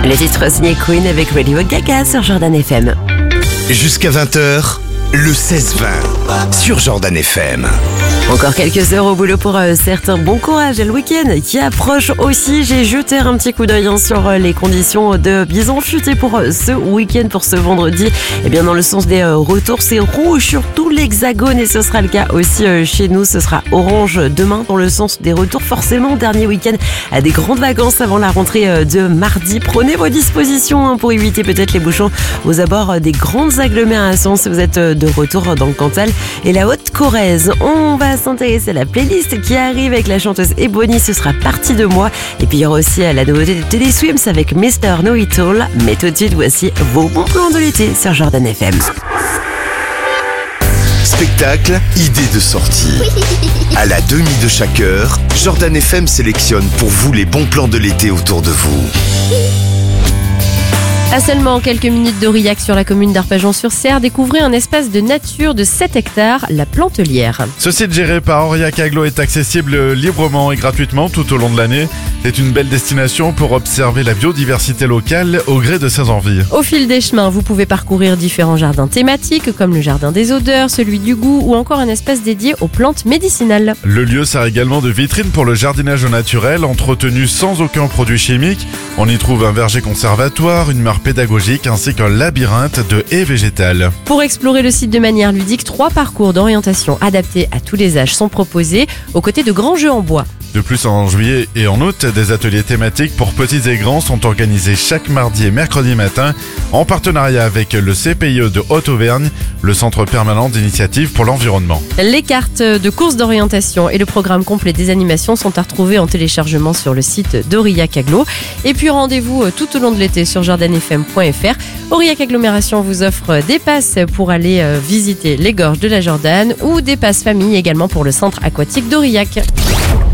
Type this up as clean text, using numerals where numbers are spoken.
Le titre signé Queen avec Radio Gaga sur Jordan FM. Jusqu'à 20h, le 16-20 sur Jordan FM. Encore quelques heures au boulot pour certains. Bon courage, le week-end qui approche aussi. J'ai jeté un petit coup d'œil sur les conditions de Bison Futé pour ce week-end, pour ce vendredi. Et bien dans le sens des retours, c'est rouge sur tout l'hexagone et ce sera le cas aussi chez nous. Ce sera orange demain dans le sens des retours. Forcément, dernier week-end à des grandes vacances avant la rentrée de mardi. Prenez vos dispositions pour éviter peut-être les bouchons aux abords des grandes agglomérations si vous êtes de retour dans le Cantal et la Haute-Corrèze. On va s'intéresser à la playlist qui arrive avec la chanteuse Ebony, ce sera Partie de moi. Et puis il y aura aussi la nouveauté de Teddy Swims avec Mr. Know It All. Mais tout de suite, voici vos bons plans de l'été sur Jordan FM. Spectacle, idées de sortie. À la demi de chaque heure, Jordan FM sélectionne pour vous les bons plans de l'été autour de vous. À seulement quelques minutes d'Aurillac sur la commune d'Arpajon-sur-Cère, découvrez un espace de nature de 7 hectares, la Plantelière. Ce site géré par Aurillac Agglo est accessible librement et gratuitement tout au long de l'année. C'est une belle destination pour observer la biodiversité locale au gré de ses envies. Au fil des chemins, vous pouvez parcourir différents jardins thématiques comme le jardin des odeurs, celui du goût ou encore un espace dédié aux plantes médicinales. Le lieu sert également de vitrine pour le jardinage au naturel, entretenu sans aucun produit chimique. On y trouve un verger conservatoire, une mare pédagogique ainsi qu'un labyrinthe de haies végétales. Pour explorer le site de manière ludique, 3 parcours d'orientation adaptés à tous les âges sont proposés, aux côtés de grands jeux en bois. De plus, en juillet et en août, des ateliers thématiques pour petits et grands sont organisés chaque mardi et mercredi matin en partenariat avec le CPIE de Haute-Auvergne, le Centre permanent d'initiative pour l'environnement. Les cartes de courses d'orientation et le programme complet des animations sont à retrouver en téléchargement sur le site d'Aurillac Agglo. Et puis rendez-vous tout au long de l'été sur jordanfm.fr. Aurillac Agglomération vous offre des passes pour aller visiter les gorges de la Jordan ou des passes famille également pour le centre aquatique d'Aurillac.